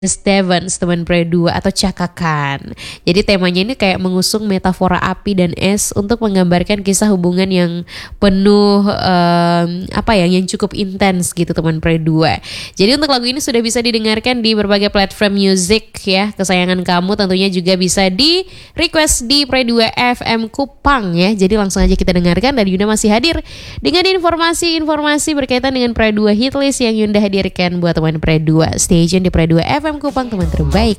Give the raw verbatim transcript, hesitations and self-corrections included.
Stevens teman Pre dua atau cakakan. Jadi temanya ini kayak mengusung metafora api dan es untuk menggambarkan kisah hubungan yang penuh um, apa ya, yang cukup intens gitu teman Pre dua. Jadi untuk lagu ini sudah bisa didengarkan di berbagai platform music ya kesayangan kamu, tentunya juga bisa di request di Pre dua F M Kupang ya. Jadi langsung aja kita dengarkan, dan Yunda masih hadir dengan informasi-informasi berkaitan dengan Pre dua Hitlist yang Yunda hadirkan buat teman Pre dua. Stay tune di Pre dua F M Kupang, teman terbaik